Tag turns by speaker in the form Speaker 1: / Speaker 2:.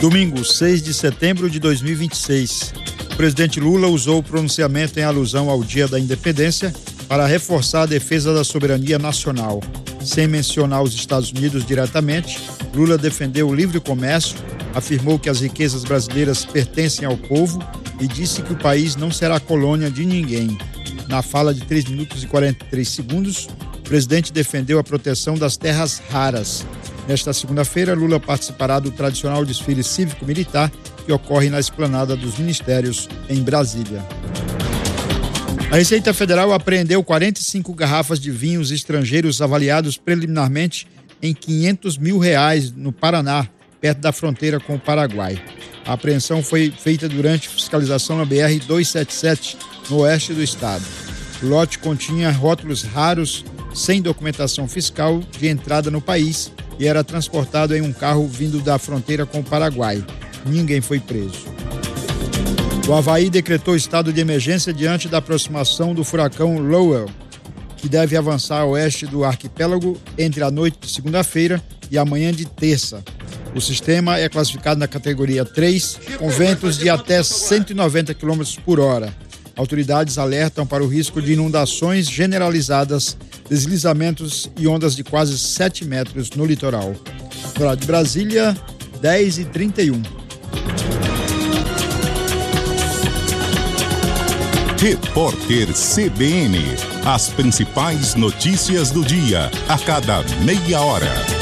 Speaker 1: Domingo, 6 de setembro de 2026. O presidente Lula usou o pronunciamento em alusão ao Dia da Independência para reforçar a defesa da soberania nacional. Sem mencionar os Estados Unidos diretamente, Lula defendeu o livre comércio, afirmou que as riquezas brasileiras pertencem ao povo e disse que o país não será colônia de ninguém. Na fala de 3 minutos e 43 segundos, o presidente defendeu a proteção das terras raras. Nesta segunda-feira, Lula participará do tradicional desfile cívico-militar que ocorre na esplanada dos ministérios em Brasília. A Receita Federal apreendeu 45 garrafas de vinhos estrangeiros avaliados preliminarmente em R$500 mil no Paraná, perto da fronteira com o Paraguai. A apreensão foi feita durante fiscalização na BR-277, no oeste do estado. O lote continha rótulos raros, sem documentação fiscal de entrada no país e era transportado em um carro vindo da fronteira com o Paraguai. Ninguém foi preso. O Avaí decretou estado de emergência diante da aproximação do furacão Lowell, que deve avançar a oeste do arquipélago entre a noite de segunda-feira e a manhã de terça. O sistema é classificado na categoria 3, com ventos de até 190 km por hora. Autoridades alertam para o risco de inundações generalizadas, deslizamentos e ondas de quase 7 metros no litoral. De Brasília, 10h31.
Speaker 2: Repórter CBN. As principais notícias do dia, a cada meia hora.